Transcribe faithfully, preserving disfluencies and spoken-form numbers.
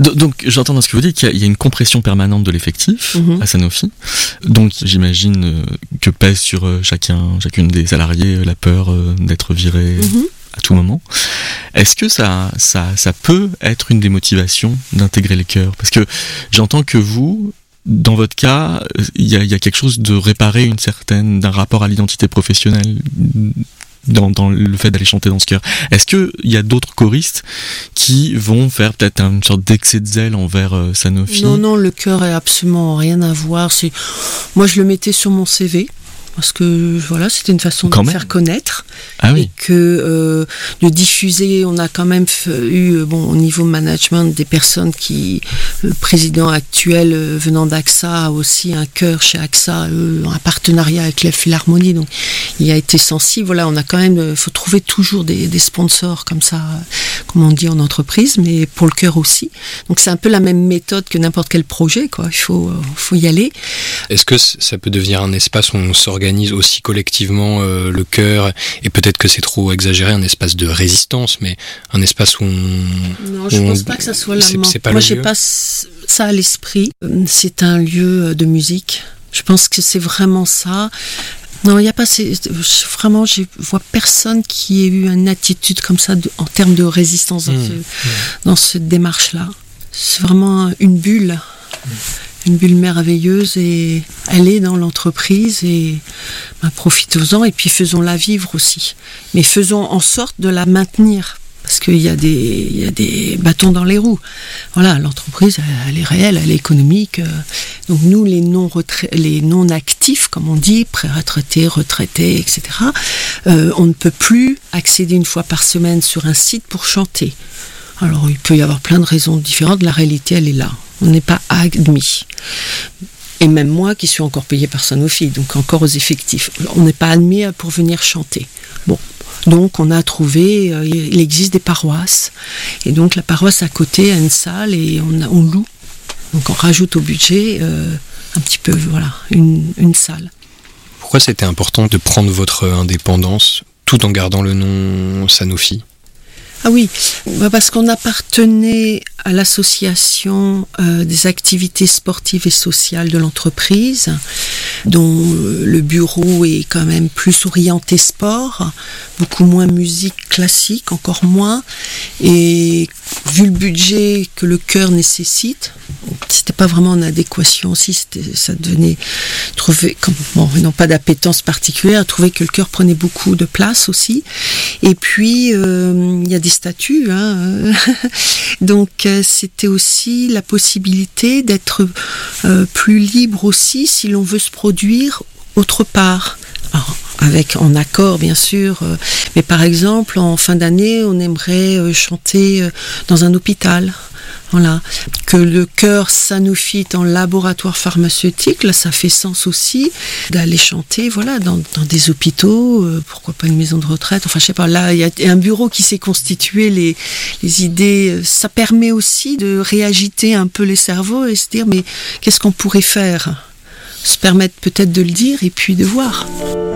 Donc, j'entends dans ce que vous dites qu'il y a, il y a une compression permanente de l'effectif mmh. à Sanofi. Donc, j'imagine que pèse sur chacun, chacune des salariés la peur d'être viré mmh. à tout moment. Est-ce que ça, ça, ça peut être une des motivations d'intégrer le chœur ? Parce que j'entends que vous, dans votre cas, il y a, il y a quelque chose de réparer une certaine, d'un rapport à l'identité professionnelle dans, dans le fait d'aller chanter dans ce chœur. Est-ce qu'il y a d'autres choristes qui vont faire peut-être une sorte d'excès de zèle envers euh, Sanofi ? Non, non, le chœur a absolument rien à voir. C'est... Moi, je le mettais sur mon C V. Parce que voilà, c'était une façon quand de me même. faire connaître ah oui. et que euh, de diffuser. On a quand même eu, bon, au niveau management, des personnes qui, le président actuel euh, venant d'AXA a aussi un chœur chez AXA, euh, un partenariat avec la Philharmonie, donc il a été sensible. Voilà, on a quand même, il faut trouver toujours des, des sponsors comme ça, comme on dit en entreprise, mais pour le chœur aussi. Donc c'est un peu la même méthode que n'importe quel projet, quoi. Il faut, euh, faut y aller. Est-ce que ça peut devenir un espace où on s'organise organise aussi collectivement euh, le chœur, et peut-être que c'est trop exagéré, un espace de résistance, mais un espace où on... Non, je on, pense pas que ça soit la c'est, c'est pas Moi, le j'ai lieu. pas ça à l'esprit. C'est un lieu de musique. Je pense que c'est vraiment ça. Non, il n'y a pas... C'est, vraiment, je vois personne qui ait eu une attitude comme ça de, en termes de résistance dans, mmh, ce, mmh. dans cette démarche-là. C'est vraiment une bulle. Mmh. Une bulle merveilleuse, et elle est dans l'entreprise, et ben, profitons-en et puis faisons-la vivre aussi. Mais faisons en sorte de la maintenir, parce qu'il y a des, il y a des bâtons dans les roues. Voilà, l'entreprise, elle, elle est réelle, elle est économique. Donc nous, les non les non actifs, comme on dit, pré-retraités, retraités, et cetera. Euh, on ne peut plus accéder une fois par semaine sur un site pour chanter. Alors il peut y avoir plein de raisons différentes. La réalité, elle est là. On n'est pas admis. Et même moi, qui suis encore payée par Sanofi, donc encore aux effectifs, on n'est pas admis pour venir chanter. Bon, donc on a trouvé, euh, il existe des paroisses, et donc la paroisse à côté a une salle, et on, a, on loue. Donc on rajoute au budget euh, un petit peu, voilà, une, une salle. Pourquoi c'était important de prendre votre indépendance tout en gardant le nom Sanofi ? Ah oui, parce qu'on appartenait à l'association euh, des activités sportives et sociales de l'entreprise, dont euh, le bureau est quand même plus orienté sport, beaucoup moins musique classique, encore moins, et vu le budget que le chœur nécessite, c'était pas vraiment en adéquation aussi, c'était, ça devenait trouver, comme, bon, non pas d'appétence particulière, trouver que le chœur prenait beaucoup de place aussi, et puis il euh, y a des statuts, hein, donc euh, c'était aussi la possibilité d'être euh, plus libre aussi si l'on veut se produire autre part. Alors, avec en accord bien sûr, euh, mais par exemple en fin d'année on aimerait euh, chanter euh, dans un hôpital. Voilà, que le chœur Sanofi en laboratoire pharmaceutique, là ça fait sens aussi d'aller chanter, voilà, dans, dans des hôpitaux, euh, pourquoi pas une maison de retraite, enfin je sais pas, là il y a un bureau qui s'est constitué, les, les idées, ça permet aussi de réagiter un peu les cerveaux et se dire mais qu'est-ce qu'on pourrait faire ? Se permettre peut-être de le dire et puis de voir.